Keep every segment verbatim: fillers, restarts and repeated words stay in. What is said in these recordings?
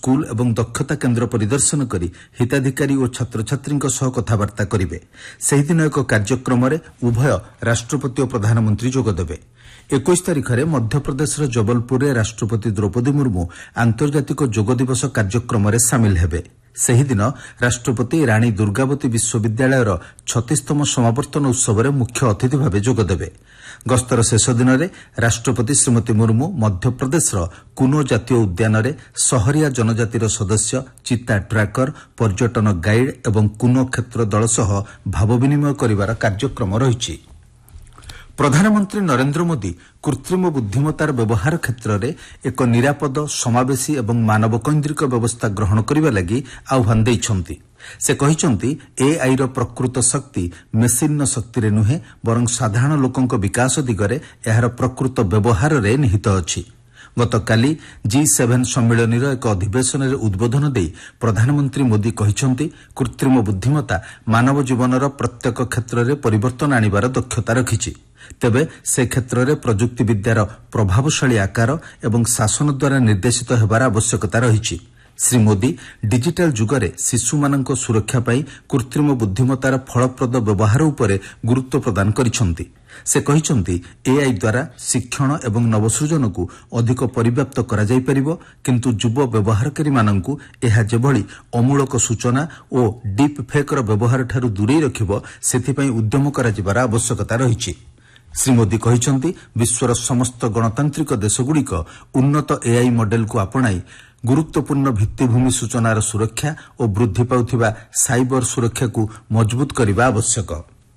School ଏବଂ ଦକ୍ଷତା କେନ୍ଦ୍ର ପରିଦର୍ଶନ କରି ହିତାଧିକାରୀ ଓ ଛାତ୍ରଛାତ୍ରୀଙ୍କ ସହ କଥାବାର୍ତ୍ତା କରିବେ। ସେହିଦିନ ଏକ କାର୍ଯ୍ୟକ୍ରମରେ ଉଭୟ ରାଷ୍ଟ୍ରପତି ଓ ପ୍ରଧାନମନ୍ତ୍ରୀ ଯୋଗଦେବେ। ଏକୋଇଶ ତାରିଖରେ ମଧ୍ୟପ୍ରଦେଶର ଜବଲପୁରରେ ରାଷ୍ଟ୍ରପତି ଦ୍ରୌପଦୀ ମୁର୍ମୁ ଆନ୍ତର୍ଜାତିକ ଯୋଗ ଦିବସ କାର୍ଯ୍ୟକ୍ରମରେ ସାମିଲ ହେବେ। ସେହିଦିନ ରାଷ୍ଟ୍ରପତି ରାଣୀ ଦୁର୍ଗାବତୀ ବିଶ୍ୱବିଦ୍ୟାଳୟର ଛତିଶତମ ସମାବର୍ତ୍ତନ ଉତ୍ସବରେ ମୁଖ୍ୟ ଅତିଥି ଭାବେ ଯୋଗଦେବେ। ଗସ୍ତର ଶେଷ ଦିନରେ ରାଷ୍ଟ୍ରପତି ଶ୍ରୀମତୀ ମୁର୍ମୁ ମଧ୍ୟପ୍ରଦେଶର କୁନୋ ଜାତୀୟ ଉଦ୍ୟାନରେ ସହରିଆ ଜନଜାତିର ସଦସ୍ୟ, ଚିତା ଟ୍ରାକର, ପର୍ଯ୍ୟଟନ ଗାଇଡ୍ ଏବଂ କୁନୋ କ୍ଷେତ୍ର ଦଳ ସହ ଭାବ ବିନିମୟ କରିବାର କାର୍ଯ୍ୟକ୍ରମ ରହିଛି। ପ୍ରଧାନମନ୍ତ୍ରୀ ନରେନ୍ଦ୍ର ମୋଦି କୃତ୍ରିମ ବୁଦ୍ଧିମତ୍ତାର ବ୍ୟବହାର କ୍ଷେତ୍ରରେ ଏକ ନିରାପଦ, ସମାବେଶୀ ଏବଂ ମାନବକୈନ୍ଦ୍ରିକ ବ୍ୟବସ୍ଥା ଗ୍ରହଣ କରିବା ଲାଗି ଆହ୍ୱାନ ଦେଇଛନ୍ତି। ସେ କହିଛନ୍ତି ଏଆଇର ପ୍ରକୃତ ଶକ୍ତି ମେସିନ୍ର ଶକ୍ତିରେ ନୁହେଁ, ବରଂ ସାଧାରଣ ଲୋକଙ୍କ ବିକାଶ ଦିଗରେ ଏହାର ପ୍ରକୃତ ବ୍ୟବହାରରେ ନିହିତ ଅଛି। ଗତକାଲି ଜି ସେଭେନ୍ ସମ୍ମିଳନୀର ଏକ ଅଧିବେଶନରେ ଉଦ୍ବୋଧନ ଦେଇ ପ୍ରଧାନମନ୍ତ୍ରୀ ମୋଦି କହିଛନ୍ତି କୃତ୍ରିମ ବୁଦ୍ଧିମତ୍ତା ମାନବ ଜୀବନର ପ୍ରତ୍ୟେକ କ୍ଷେତ୍ରରେ ପରିବର୍ତ୍ତନ ଆଣିବାର ଦକ୍ଷତା ରଖିଛି। ତେବେ ସେ କ୍ଷେତ୍ରରେ ପ୍ରଯୁକ୍ତିବିଦ୍ୟାର ପ୍ରଭାବଶାଳୀ ଆକାର ଏବଂ ଶାସନ ଦ୍ୱାରା ନିର୍ଦ୍ଦେଶିତ ହେବାର ଆବଶ୍ୟକତା ରହିଛି। ଶ୍ରୀ ମୋଦି ଡିଜିଟାଲ ଯୁଗରେ ଶିଶୁମାନଙ୍କ ସୁରକ୍ଷା ପାଇଁ କୃତ୍ରିମ ବୁଦ୍ଧିମତ୍ତାର ଫଳପ୍ରଦ ବ୍ୟବହାର ଉପରେ ଗୁରୁତ୍ୱ ପ୍ରଦାନ କରିଛନ୍ତି। ସେ କହିଛନ୍ତି ଏଆଇ ଦ୍ୱାରା ଶିକ୍ଷଣ ଏବଂ ନବସୃଜନକୁ ଅଧିକ ପରିବ୍ୟାପ୍ତ କରାଯାଇପାରିବ, କିନ୍ତୁ ଯୁବ ବ୍ୟବହାରକାରୀମାନଙ୍କୁ ଏହା ଯେଭଳି ଅମୂଳକ ସୂଚନା ଓ ଡିପ୍ ଫେକ୍ର ବ୍ୟବହାରଠାରୁ ଦୂରେଇ ରଖିବ, ସେଥିପାଇଁ ଉଦ୍ୟମ କରାଯିବାର ଆବଶ୍ୟକତା ରହିଛି। ଶ୍ରୀ ମୋଦି କହିଛନ୍ତି ବିଶ୍ୱର ସମସ୍ତ ଗଣତାନ୍ତ୍ରିକ ଦେଶଗୁଡ଼ିକ ଉନ୍ନତ ଏଆଇ ମଡେଲକୁ ଆପଣାଇ ଗୁରୁତ୍ୱପୂର୍ଣ୍ଣ ଭିତ୍ତିଭୂମି ସୂଚନାର ସୁରକ୍ଷା ଓ ବୃଦ୍ଧି ପାଉଥିବା ସାଇବର ସୁରକ୍ଷାକୁ ମଜବୁତ କରିବା ଆବଶ୍ୟକ।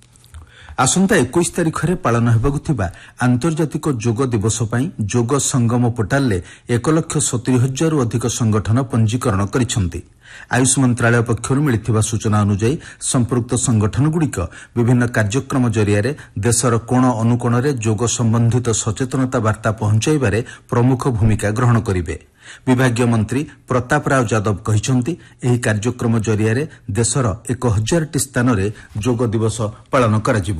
ଆସନ୍ତା ଏକୋଇଶ ତାରିଖରେ ପାଳନ ହେବାକୁ ଥିବା ଆନ୍ତର୍ଜାତିକ ଯୋଗ ଦିବସ ପାଇଁ ଯୋଗ ସଙ୍ଗମ ପୋର୍ଟାଲରେ ଏକ ଲକ୍ଷ ସତୁରି ହଜାରରୁ ଅଧିକ ସଂଗଠନ ପଞ୍ଜୀକରଣ କରିଛନ୍ତି। ଆୟୁଷ ମନ୍ତ୍ରଣାଳୟ ପକ୍ଷରୁ ମିଳିଥିବା ସୂଚନା ଅନୁଯାୟୀ ସମ୍ପୃକ୍ତ ସଂଗଠନଗୁଡ଼ିକ ବିଭିନ୍ନ କାର୍ଯ୍ୟକ୍ରମ ଜରିଆରେ ଦେଶର କୋଣ ଅନୁକୋଣରେ ଯୋଗ ସମ୍ବନ୍ଧିତ ସଚେତନତା ବାର୍ତ୍ତା ପହଞ୍ଚାଇବାରେ ପ୍ରମୁଖ ଭୂମିକା ଗ୍ରହଣ କରିବେ। ବିଭାଗୀୟ ମନ୍ତ୍ରୀ ପ୍ରତାପ ରାଓ ଯାଦବ କହିଛନ୍ତି ଏହି କାର୍ଯ୍ୟକ୍ରମ ଜରିଆରେ ଦେଶର ଏକ ହଜାରଟି ସ୍ଥାନରେ ଯୋଗ ଦିବସ ପାଳନ କରାଯିବ।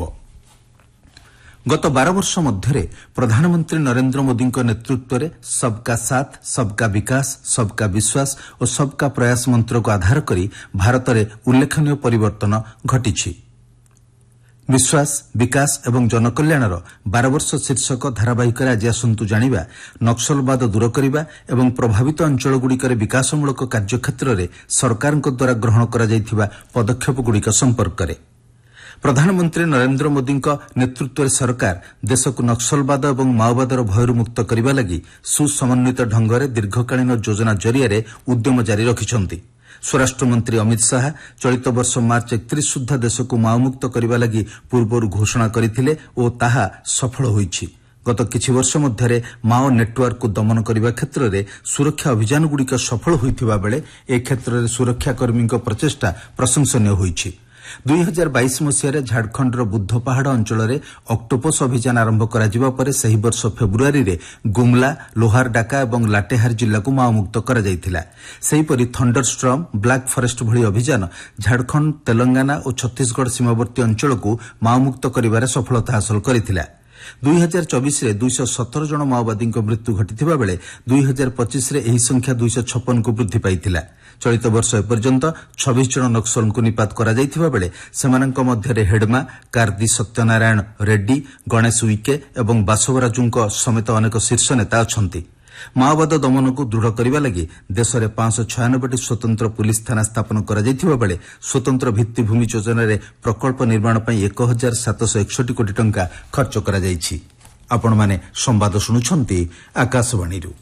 ଗତ ବାର ବର୍ଷ ମଧ୍ୟରେ ପ୍ରଧାନମନ୍ତ୍ରୀ ନରେନ୍ଦ୍ର ମୋଦିଙ୍କ ନେତୃତ୍ୱରେ ସବକା ସାଥ, ସବକା ବିକାଶ, ସବକା ବିଶ୍ୱାସ ଓ ସବକା ପ୍ରୟାସ ମନ୍ତ୍ରକୁ ଆଧାର କରି ଭାରତରେ ଉଲ୍ଲେଖନୀୟ ପରିବର୍ତ୍ତନ ଘଟିଛି। ବିଶ୍ୱାସ, ବିକାଶ ଏବଂ ଜନକଲ୍ୟାଣର ବାର ବର୍ଷ ଶୀର୍ଷକ ଧାରାବାହିକରେ ଆଜି ଆସନ୍ତୁ ଜାଣିବା ନକ୍ସଲବାଦ ଦୂର କରିବା ଏବଂ ପ୍ରଭାବିତ ଅଞ୍ଚଳଗୁଡ଼ିକରେ ବିକାଶମୂଳକ କାର୍ଯ୍ୟକ୍ଷେତ୍ରରେ ସରକାରଙ୍କ ଦ୍ୱାରା ଗ୍ରହଣ କରାଯାଇଥିବା ପଦକ୍ଷେପଗୁଡ଼ିକ ସମ୍ପର୍କରେ। ପ୍ରଧାନମନ୍ତ୍ରୀ ନରେନ୍ଦ୍ର ମୋଦିଙ୍କ ନେତୃତ୍ୱରେ ସରକାର ଦେଶକୁ ନକ୍ସଲବାଦ ଏବଂ ମାଓବାଦର ଭୟରୁ ମୁକ୍ତ କରିବା ଲାଗି ସୁସମନ୍ୱିତ ଢଙ୍ଗରେ ଦୀର୍ଘକାଳୀନ ଯୋଜନା ଜରିଆରେ ଉଦ୍ୟମ ଜାରି ରଖିଛନ୍ତି। ସ୍ୱରାଷ୍ଟ୍ରମନ୍ତ୍ରୀ ଅମିତ ଶାହା ଚଳିତ ବର୍ଷ ମାର୍ଚ୍ଚ ଏକତିରିଶ ସୁଦ୍ଧା ଦେଶକୁ ମାଓମୁକ୍ତ କରିବା ଲାଗି ପୂର୍ବରୁ ଘୋଷଣା କରିଥିଲେ ଓ ତାହା ସଫଳ ହୋଇଛି। ଗତ କିଛି ବର୍ଷ ମଧ୍ୟରେ ମାଓ ନେଟୱାର୍କକୁ ଦମନ କରିବା କ୍ଷେତ୍ରରେ ସୁରକ୍ଷା ଅଭିଯାନଗୁଡ଼ିକ ସଫଳ ହୋଇଥିବା ବେଳେ ଏ କ୍ଷେତ୍ରରେ ସୁରକ୍ଷାକର୍ମୀଙ୍କ ପ୍ରଚେଷ୍ଟା ପ୍ରଶଂସନୀୟ ହୋଇଛି। ଦୁଇ ହଜାର ବାଇଶ ମସିହାରେ ଝାଡ଼ଖଣ୍ଡର ବୁଦ୍ଧ ପାହାଡ଼ ଅଞ୍ଚଳରେ ଅକ୍ଟୋପସ୍ ଅଭିଯାନ ଆରମ୍ଭ କରାଯିବା ପରେ ସେହି ବର୍ଷ ଫେବୃଆରୀରେ ଗୁମ୍ଲା, ଲୋହାରଡାକା ଏବଂ ଲାଟେହାର ଜିଲ୍ଲାକୁ ମାଓମୁକ୍ତ କରାଯାଇଥିଲା। ସେହିପରି ଥଣ୍ଡର ଷ୍ଟ୍ରମ, ବ୍ଲାକ୍ ଫରେଷ୍ଟ ଭଳି ଅଭିଯାନ ଝାଡ଼ଖଣ୍ଡ, ତେଲଙ୍ଗାନା ଓ ଛତିଶଗଡ଼ ସୀମାବର୍ତ୍ତୀ ଅଞ୍ଚଳକୁ ମାଓମୁକ୍ତ କରିବାରେ ସଫଳତା ହାସଲ କରିଥିଲା। ଦୁଇ ହଜାର ଚବିଶରେ ଦୁଇଶହ ସତର ଜଣ ମାଓବାଦୀଙ୍କ ମୃତ୍ୟୁ ଘଟିଥିବା ବେଳେ ଦୁଇ ହଜାର ପଚିଶରେ ଏହି ସଂଖ୍ୟା ଦୁଇଶହ ଛପନକୁ ବୃଦ୍ଧି ପାଇଥିଲା। ଚଳିତ ବର୍ଷ ଏପର୍ଯ୍ୟନ୍ତ ଛବିଶ ଜଣ ନକ୍ସଲଙ୍କୁ ନିପାତ କରାଯାଇଥିବା ବେଳେ ସେମାନଙ୍କ ମଧ୍ୟରେ ହେଡମା, କାର୍ଦି ସତ୍ୟନାରାୟଣ ରେଡ୍ଡି, ଗଣେଶ ଉଇକେ ଏବଂ ବାସବରାଜୁଙ୍କ ସମେତ ଅନେକ ଶୀର୍ଷ ନେତା ଅଛନ୍ତି। ମାଓବାଦ ଦମନକୁ ଦୃଢ଼ କରିବା ଲାଗି ଦେଶରେ ପାଞ୍ଚଶହ ଛୟାନବେଟି ସ୍ୱତନ୍ତ୍ର ପୁଲିସ ଥାନା ସ୍ଥାପନ କରାଯାଇଥିବା ବେଳେ ସ୍ୱତନ୍ତ୍ର ଭିତ୍ତିଭୂମି ଯୋଜନାରେ ପ୍ରକଳ୍ପ ନିର୍ମାଣ ପାଇଁ ଏକ ହଜାର ସାତଶହ ଏକଷଠି କୋଟି ଟଙ୍କା ଖର୍ଚ୍ଚ କରାଯାଇଛି। ଆପଣମାନେ ସମ୍ବାଦ ଶୁଣୁଛନ୍ତି ଆକାଶବାଣୀରୁ।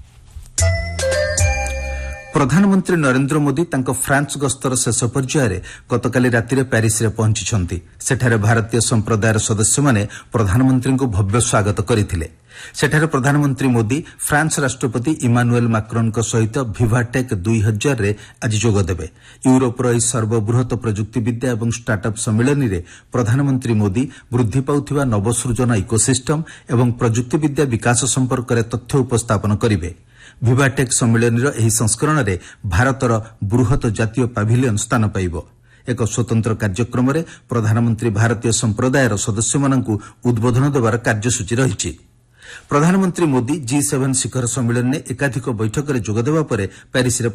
ପ୍ରଧାନମନ୍ତ୍ରୀ ନରେନ୍ଦ୍ର ମୋଦି ତାଙ୍କ ଫ୍ରାନ୍ସ ଗସ୍ତର ଶେଷ ପର୍ଯ୍ୟାୟରେ ଗତକାଲି ରାତିରେ ପ୍ୟାରିସ୍ରେ ପହଞ୍ଚିଛନ୍ତି। ସେଠାରେ ଭାରତୀୟ ସମ୍ପ୍ରଦାୟର ସଦସ୍ୟମାନେ ପ୍ରଧାନମନ୍ତ୍ରୀଙ୍କୁ ଭବ୍ୟ ସ୍ୱାଗତ କରିଥିଲେ। ସେଠାରେ ପ୍ରଧାନମନ୍ତ୍ରୀ ମୋଦି ଫ୍ରାନ୍ସ ରାଷ୍ଟ୍ରପତି ଇମାନୁଏଲ୍ ମାକ୍ରନ୍ଙ୍କ ସହିତ ଭିଭାଟେକ୍ ଦୁଇ ହଜାରରେ ଆଜି ଯୋଗଦେବେ। ୟୁରୋପର ଏହି ସର୍ବବୃହତ ପ୍ରଯୁକ୍ତିବିଦ୍ୟା ଏବଂ ଷ୍ଟାର୍ଟଅପ୍ ସମ୍ମିଳନୀରେ ପ୍ରଧାନମନ୍ତ୍ରୀ ମୋଦି ବୃଦ୍ଧି ପାଉଥିବା ନବସୃଜନ ଇକୋସିଷ୍ଟମ ଏବଂ ପ୍ରଯୁକ୍ତିବିଦ୍ୟା ବିକାଶ ସମ୍ପର୍କରେ ତଥ୍ୟ ଉପସ୍ଥାପନ କରିବେ। ଭିଭାଟେକ୍ ସମ୍ମିଳନୀର ଏହି ସଂସ୍କରଣରେ ଭାରତର ବୃହତ ଜାତୀୟ ପାଭିଲିୟନ ସ୍ଥାନ ପାଇବ। ଏକ ସ୍ୱତନ୍ତ୍ର କାର୍ଯ୍ୟକ୍ରମରେ ପ୍ରଧାନମନ୍ତ୍ରୀ ଭାରତୀୟ ସମ୍ପ୍ରଦାୟର ସଦସ୍ୟମାନଙ୍କୁ ଉଦ୍ବୋଧନ ଦେବାର କାର୍ଯ୍ୟସୂଚୀ ରହିଛି। ପ୍ରଧାନମନ୍ତ୍ରୀ ମୋଦି ଜି ସେଭେନ୍ ଶିଖର ସମ୍ମିଳନୀରେ ଏକାଧିକ ବୈଠକରେ ଯୋଗଦେବା ପରେ ପ୍ୟାରିସ୍ରେ